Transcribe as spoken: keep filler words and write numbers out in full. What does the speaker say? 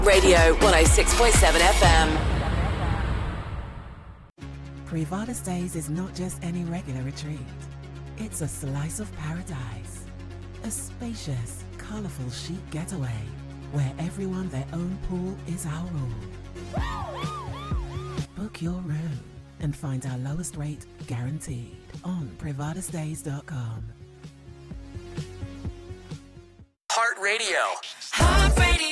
Radio one oh six point seven F M. Privada Stays is not just any regular retreat. It's a slice of paradise. A spacious, colourful chic getaway where everyone their own pool is our rule. Book your room and find our lowest rate guaranteed on privada stays dot com. Heart Radio. Heart Radio.